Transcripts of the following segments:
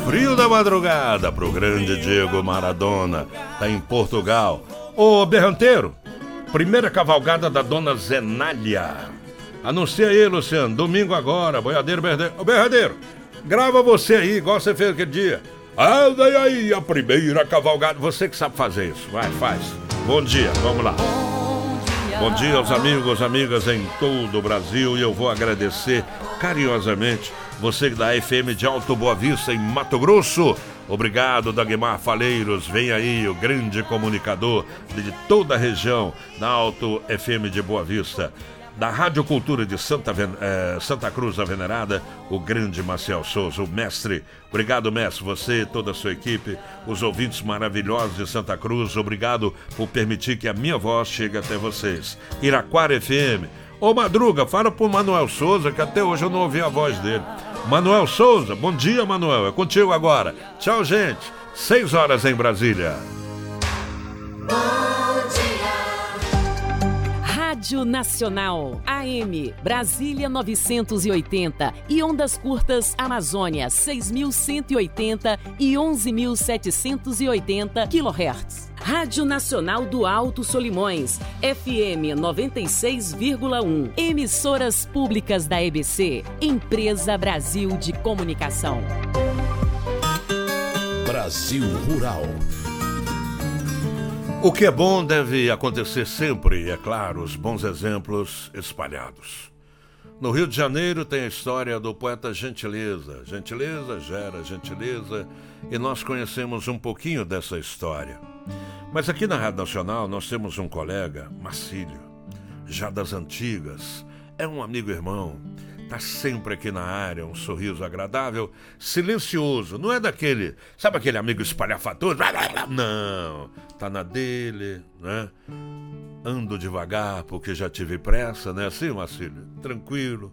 frio da madrugada pro grande Diego Maradona, tá em Portugal. Ô Berranteiro, primeira cavalgada da dona Zenália. Anuncia aí, Luciano, domingo agora, boiadeiro, berranteiro. Ô Berranteiro, grava você aí, igual você fez aquele dia. Ah, daí aí, a primeira cavalgada. Você que sabe fazer isso, vai, faz. Bom dia, vamos lá. Bom dia aos amigos, amigas em todo o Brasil. E eu vou agradecer carinhosamente você da FM de Alto Boa Vista, em Mato Grosso. Obrigado, Dagmar Faleiros. Vem aí o grande comunicador de toda a região da Alto FM de Boa Vista. Da Rádio Cultura de Santa Cruz da Venerada, o grande Maciel Souza, o mestre. Obrigado, mestre, você, toda a sua equipe, os ouvintes maravilhosos de Santa Cruz. Obrigado por permitir que a minha voz chegue até vocês. Iraquara FM. Ô Madruga, fala pro Manuel Souza, que até hoje eu não ouvi a voz dele. Manuel Souza, bom dia, Manuel, é contigo agora. Tchau, gente. 6 horas em Brasília. Rádio Nacional, AM, Brasília 980 e ondas curtas Amazônia 6.180 e 11.780 kHz. Rádio Nacional do Alto Solimões, FM 96,1. Emissoras públicas da EBC, Empresa Brasil de Comunicação. Brasil Rural. O que é bom deve acontecer sempre, e é claro, os bons exemplos espalhados. No Rio de Janeiro tem a história do poeta Gentileza. Gentileza gera gentileza, e nós conhecemos um pouquinho dessa história. Mas aqui na Rádio Nacional nós temos um colega, Marcílio, já das antigas, é um amigo irmão, tá sempre aqui na área, um sorriso agradável, silencioso, não é daquele, sabe aquele amigo espalhafatoso? Não, tá na dele, né? Ando devagar porque já tive pressa, né? Assim, Marcílio, tranquilo,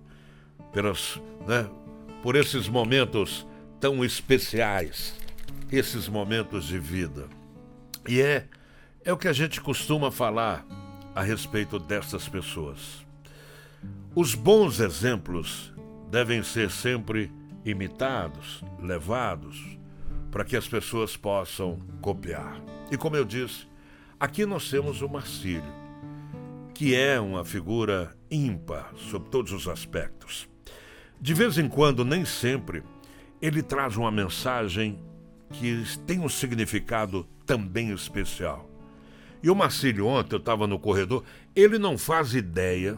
por esses momentos tão especiais, esses momentos de vida. E é o que a gente costuma falar a respeito dessas pessoas. Os bons exemplos devem ser sempre imitados, levados, para que as pessoas possam copiar. E como eu disse, aqui nós temos o Marcílio, que é uma figura ímpar sob todos os aspectos. De vez em quando, nem sempre, ele traz uma mensagem que tem um significado também especial. E o Marcílio, ontem eu estava no corredor, ele não faz ideia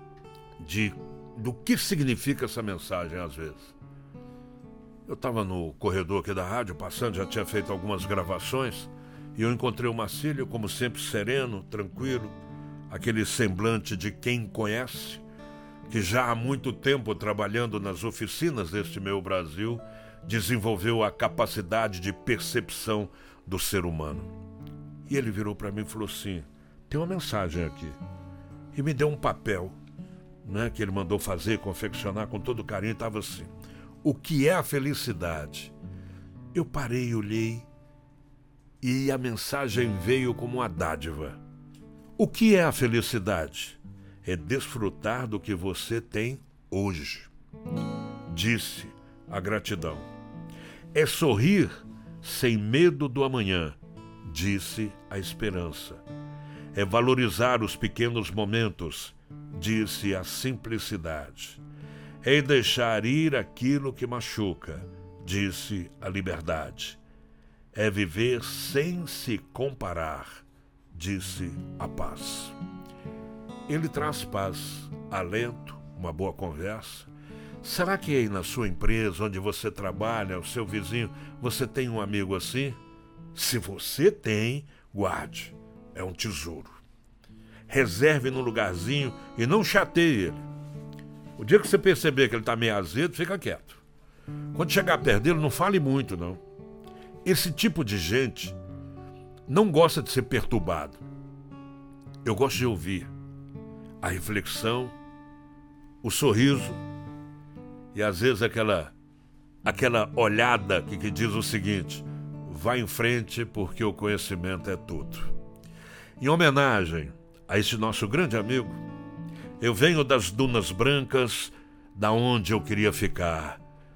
do que significa essa mensagem às vezes. Eu estava no corredor aqui da rádio, passando, já tinha feito algumas gravações, e eu encontrei o Marcílio, como sempre, sereno, tranquilo, aquele semblante de quem conhece, que já há muito tempo trabalhando nas oficinas deste meu Brasil, desenvolveu a capacidade de percepção do ser humano. E ele virou para mim e falou assim, tem uma mensagem aqui. E me deu um papel, né, que ele mandou fazer, confeccionar com todo carinho, estava assim, o que é a felicidade? Eu parei, olhei, e a mensagem veio como uma dádiva. O que é a felicidade? É desfrutar do que você tem hoje. Disse a gratidão. É sorrir sem medo do amanhã, disse a esperança. É valorizar os pequenos momentos, disse a simplicidade. É deixar ir aquilo que machuca, disse a liberdade. É viver sem se comparar, disse a paz. Ele traz paz, alento, uma boa conversa. Será que aí na sua empresa, onde você trabalha, o seu vizinho, você tem um amigo assim? Se você tem, guarde. É um tesouro. Reserve num lugarzinho e não chateie ele. O dia que você perceber que ele está meio azedo, fica quieto. Quando chegar perto dele, não fale muito, não. Esse tipo de gente não gosta de ser perturbado. Eu gosto de ouvir a reflexão, o sorriso e às vezes aquela olhada que diz o seguinte: vá em frente porque o conhecimento é tudo. Em homenagem a este nosso grande amigo, eu venho das Dunas Brancas, da onde eu queria ficar,